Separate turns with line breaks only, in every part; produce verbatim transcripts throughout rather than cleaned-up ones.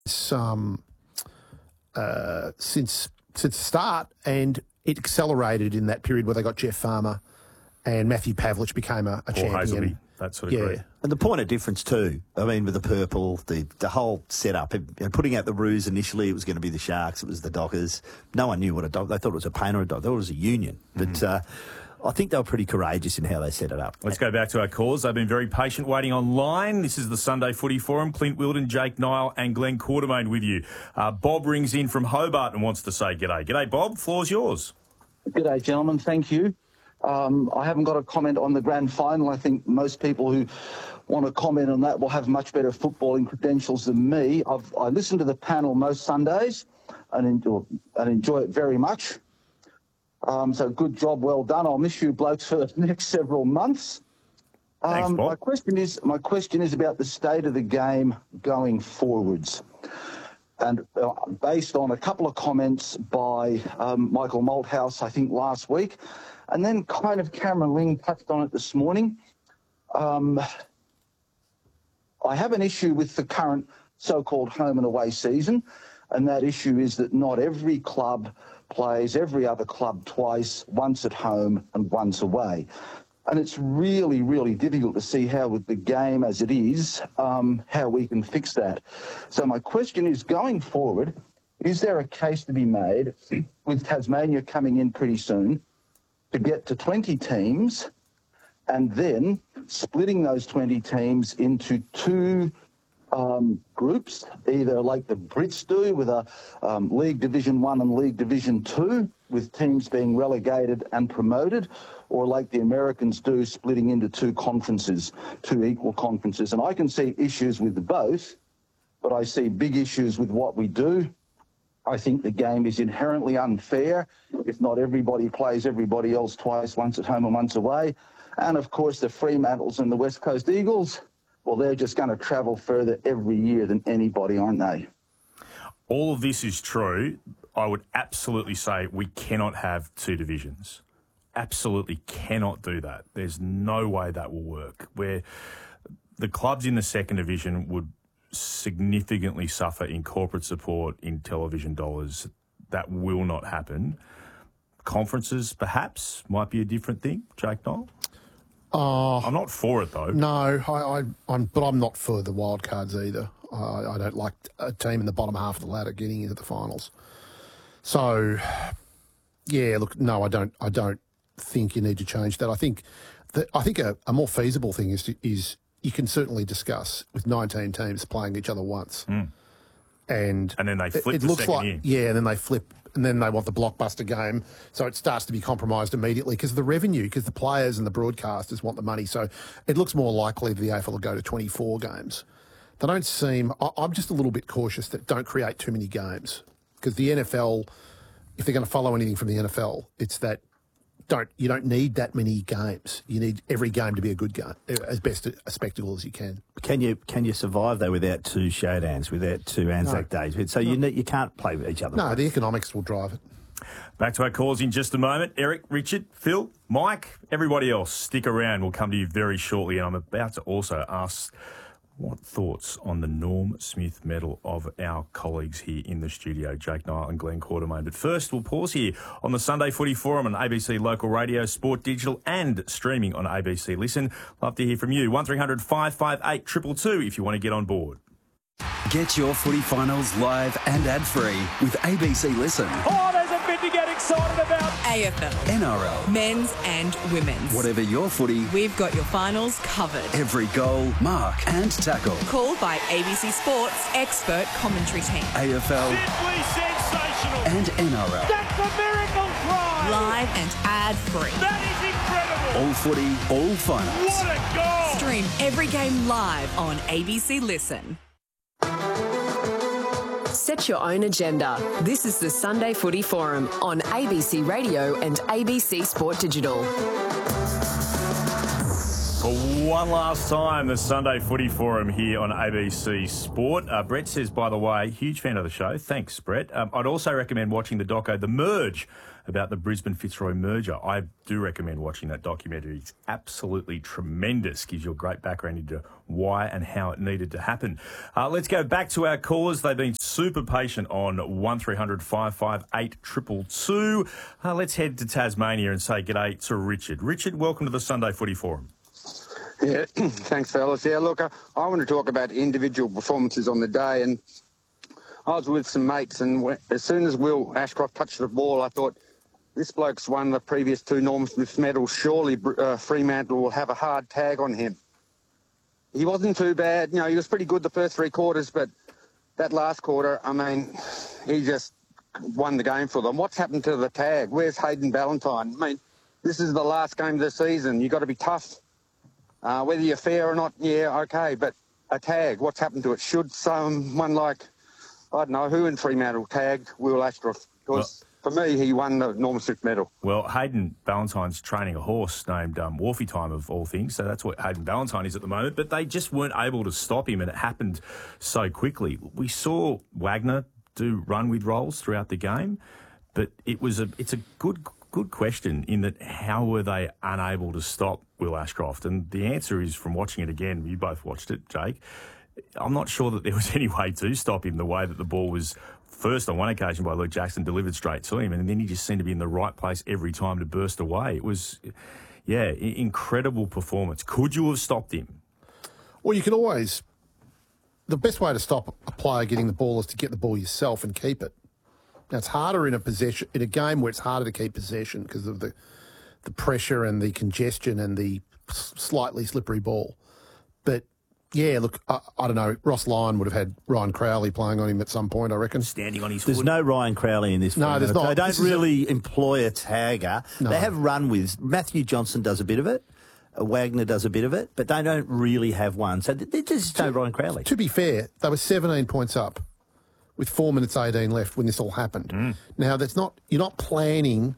um, uh, since since the start, and it accelerated in that period where they got Jeff Farmer and Matthew Pavlich became a, a champion.
Hazelby, that sort of
yeah.
group.
And the point of difference too, I mean, with the purple, the the whole setup, you know, putting out the ruse initially, it was going to be the Sharks, it was the Dockers. No one knew what a Dock, they thought it was a pain or a Dock, they thought it was a union. But mm. uh, I think they were pretty courageous in how they set it up.
Let's go back to our callers. They've been very patient waiting online. This is the Sunday Footy Forum. Clint Wilden, Jake Niall and Glenn Quartermain with you. Uh, Bob rings in from Hobart and wants to say g'day. G'day, Bob. Floor's yours.
G'day, gentlemen. Thank you. Um, I haven't got a comment on the grand final. I think most people who want to comment on that will have much better footballing credentials than me. I've, I listen to the panel most Sundays and enjoy, and enjoy it very much. Um, so good job, well done. I'll miss you blokes for the next several months. Um,
Thanks, Bob.
My question is, my question is about the state of the game going forwards. And uh, based on a couple of comments by um, Michael Malthouse, I think, last week, and then kind of Cameron Ling touched on it this morning. Um, I have an issue with the current so-called home and away season, and that issue is that not every club plays every other club twice, once at home and once away. And it's really, really difficult to see how, with the game as it is, um, how we can fix that. So my question is, going forward, is there a case to be made, with Tasmania coming in pretty soon, to get to twenty teams and then splitting those twenty teams into two um, groups, either like the Brits do with a um, League Division One and League Division Two, with teams being relegated and promoted, or like the Americans do, splitting into two conferences, two equal conferences. And I can see issues with both, but I see big issues with what we do. I think the game is inherently unfair if not everybody plays everybody else twice, once at home and once away. And, of course, the Fremantles and the West Coast Eagles, well, they're just going to travel further every year than anybody, aren't they?
All of this is true. I would absolutely say we cannot have two divisions. Absolutely cannot do that. There's no way that will work. Where the clubs in the second division would significantly suffer in corporate support, in television dollars. That will not happen. Conferences, perhaps, might be a different thing. Jake Niall?
Uh,
I'm not for it, though.
No, I, I, I'm, but I'm not for the wild cards either. I, I don't like a team in the bottom half of the ladder getting into the finals. So, yeah, look, no, I don't. I don't think you need to change that. I think that I think a, a more feasible thing is to, is you can certainly discuss with nineteen teams playing each other once,
mm.
and
and then they flip.
It, it
the
looks
second
like
year.
yeah, and then they flip. And then they want the blockbuster game, so it starts to be compromised immediately because of the revenue, because the players and the broadcasters want the money. So it looks more likely that the A F L will go to twenty-four games. They don't seem... I, I'm just a little bit cautious that don't create too many games, because the N F L, if they're going to follow anything from the N F L, it's that don't you don't need that many games. You need every game to be a good game, as best a, a spectacle as you can.
Can you can you survive, though, without two showdowns, without two Anzac
No.
days? So you need, you can't play with each other.
No, the economics will drive it.
Back to our calls in just a moment. Eric, Richard, Phil, Mike, everybody else, stick around. We'll come to you very shortly. And I'm about to also ask what thoughts on the Norm Smith medal of our colleagues here in the studio, Jake Niall and Glenn Quartermain. But first, we'll pause here on the Sunday Footy Forum on A B C Local Radio, Sport Digital and streaming on A B C Listen. Love to hear from you. one three hundred five five eight two two two if you want to get on board.
Get your footy finals live and ad-free with A B C Listen.
Oh, there's a bit to get excited about.
A F L,
N R L,
men's and women's.
Whatever your footy,
We've got your finals covered.
every goal, mark and tackle.
Called by A B C Sports expert commentary team.
A F L
Simply sensational.
and N R L.
That's a miracle try.
Live and ad-free.
That is incredible.
All footy, all finals.
What a goal.
Stream every game live on A B C Listen.
Set your own agenda. This is the Sunday Footy Forum on A B C Radio and A B C Sport Digital.
one last time, the Sunday Footy Forum here on A B C Sport. Uh, Brett says, by the way, huge fan of the show. Thanks, Brett. Um, I'd also recommend watching the doco, The Merge, about the Brisbane Fitzroy merger. I do recommend watching that documentary. It's absolutely tremendous. Gives you a great background into why and how it needed to happen. Uh, let's go back to our callers. They've been super patient on one three hundred five five eight two two two. Uh, let's head to Tasmania and say g'day to Richard. Richard, welcome to the Sunday Footy Forum.
Yeah, thanks, fellas. Yeah, look, I, I want to talk about individual performances on the day, and I was with some mates, and when, as soon as Will Ashcroft touched the ball, I thought, this bloke's won the previous two Norm Smith medals. Surely uh, Fremantle will have a hard tag on him. He wasn't too bad. You know, he was pretty good the first three quarters, but that last quarter, I mean, he just won the game for them. What's happened to the tag? Where's Hayden Ballantyne? I mean, this is the last game of the season. You've got to be tough. Uh, whether you're fair or not, yeah, okay, but a tag, what's happened to it? Should someone like, I don't know, who in Fremantle tag Will Ashcroft? Because well, for me, he won the Norm Smith medal.
Well, Hayden Ballantyne's training a horse named um, Wharfie Time, of all things, so that's what Hayden Ballantyne is at the moment, but they just weren't able to stop him, and it happened so quickly. We saw Wagner do run with rolls throughout the game, but it was a it's a good good question in that how were they unable to stop Will Ashcroft? And the answer is, from watching it again, you both watched it, Jake, I'm not sure that there was any way to stop him the way that the ball was first on one occasion by Luke Jackson delivered straight to him, and then he just seemed to be in the right place every time to burst away. It was, yeah, incredible performance. Could you have stopped him?
Well, you can always... The best way to stop a player getting the ball is to get the ball yourself and keep it. Now, it's harder in a possession in a game where it's harder to keep possession because of the the pressure and the congestion and the slightly slippery ball. But, yeah, look, I, I don't know, Ross Lyon would have had Ryan Crowley playing on him at some point, I reckon.
Standing on his
There's
foot.
no Ryan Crowley in this
No,
one.
there's not.
They don't
This is
really employ a tagger.
No.
They have run with... Matthew Johnson does a bit of it. Uh, Wagner does a bit of it, but they don't really have one. So there's just no Ryan Crowley.
To be fair, they were seventeen points up with four minutes eighteen left when this all happened.
Mm.
Now, that's not you're not planning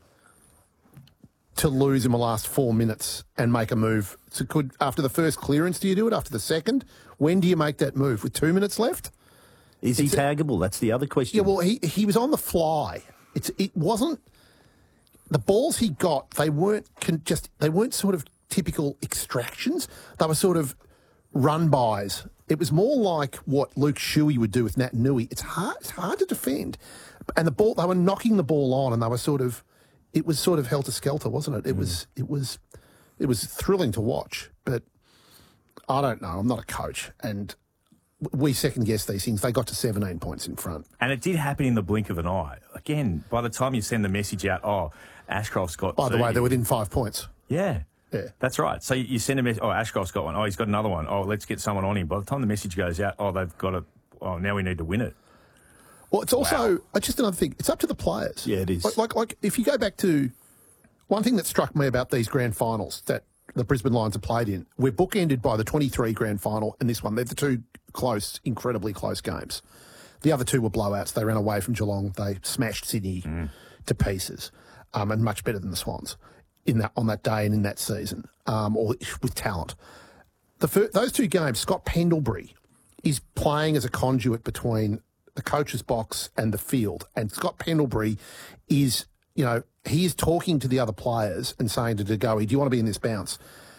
to lose in the last four minutes and make a move. So could after the first clearance, do you do it? After the second? When do you make that move? With two minutes left?
Is he
It's a-
taggable? That's the other question.
Yeah, well, he he was on the fly. It's it wasn't the balls he got. They weren't con- just they weren't sort of typical extractions. They were sort of run bys. It was more like what Luke Shuey would do with Nat Nui. It's hard. It's hard to defend, and the ball. They were knocking the ball on, and they were sort of. It was sort of helter skelter, wasn't it? It mm. was. It was. It was thrilling to watch, but I don't know. I'm not a coach, and we second guess these things. They got to seventeen points in front,
and it did happen in the blink of an eye. Again, by the time you send the message out, oh, Ashcroft's got.
By the way,
you.
they're within five points.
Yeah.
Yeah.
That's right. So you send a message, oh, Ashcroft's got one. Oh, he's got another one. Oh, let's get someone on him. By the time the message goes out, oh, they've got a, oh, now we need to win it.
Well, it's also,
Wow.
uh, just another thing, it's up to the players.
Yeah, it is.
Like, like, like, if you go back to, one thing that struck me about these grand finals that the Brisbane Lions have played in, we're bookended by the twenty-three grand final and this one. They're the two close, incredibly close games. The other two were blowouts. They ran away from Geelong. They smashed Sydney mm. to pieces, um, and much better than the Swans in that on that day and in that season, um, or with talent. The fir- those two games, Scott Pendlebury is playing as a conduit between the coach's box and the field, and Scott Pendlebury is, you know, he is talking to the other players and saying to De Goey, do you want to be in this bounce?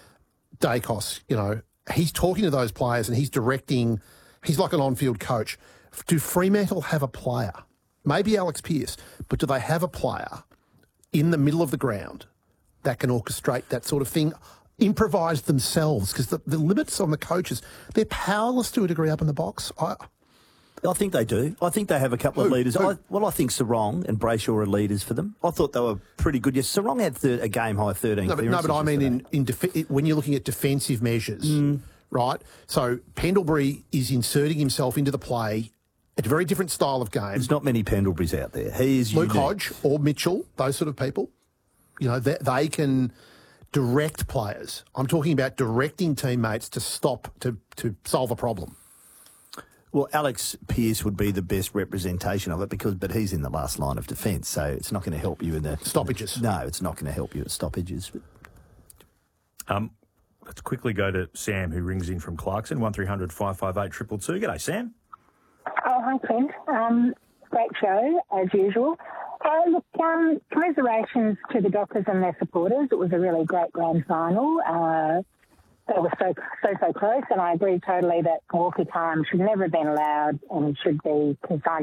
Dacos, you know, he's talking to those players and he's directing, he's like an on-field coach. Do Fremantle have a player? Maybe Alex Pearce, but do they have a player in the middle of the ground that can orchestrate that sort of thing, improvise themselves? Because the, the limits on the coaches, they're powerless to a degree up in the box. I,
I think they do. I think they have a couple
Who?
of leaders.
Who?
I, well, I think Sarong and Brayshaw are leaders for them. I thought they were pretty good. Yes, Sarong had thir- a game high thirteen
no, but, no,
clearances
but I mean in,
yesterday.
in def- when you're looking at defensive measures,
Mm.
right? So Pendlebury is inserting himself into the play, a very different style of game.
There's not many Pendleburys out there. He is
Luke
unique.
Hodge or Mitchell, those sort of people, you know, they, they can direct players. I'm talking about directing teammates to stop, to, to solve a problem.
Well, Alex Pearce would be the best representation of it because, but he's in the last line of defence, so it's not going to help you in the
Stoppages.
No, it's not going to help you at stoppages.
Um, Let's quickly go to Sam, who rings in from Clarkson, one three hundred five five eight two two two. G'day, Sam.
Oh, hi, Clint. Um, great show, as usual. Uh, look, um, commiserations to the Dockers and their supporters. It was a really great grand final. Uh, they were so, so, so close, and I agree totally that walkie time should never have been allowed and should be consigned